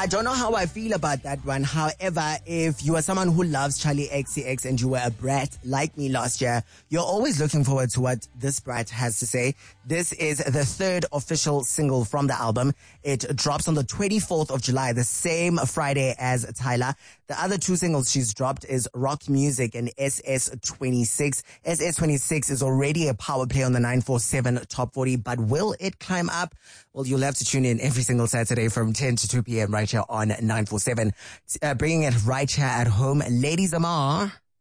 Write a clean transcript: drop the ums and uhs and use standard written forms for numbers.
I don't know how I feel about that one. However, if you are someone who loves Charlie XCX and you were a brat like me last year, you're always looking forward to what this brat has to say. This is the third official single from the album. It drops on the 24th of July, the same Friday as Tyler. The other two singles she's dropped is Rock Music and SS26. SS26 is already a power play on the 947 Top 40, but will it climb up? Well, you'll have to tune in every single Saturday from 10 to 2 p.m. right here on 947. Bringing it right here at home, Lady Zamar.